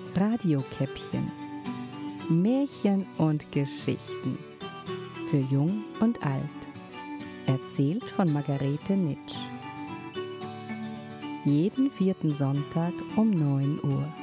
Radiokäppchen. Märchen und Geschichten. Für Jung und Alt. Erzählt von Margarete Nitsch. Jeden 4. Sonntag um 9 Uhr.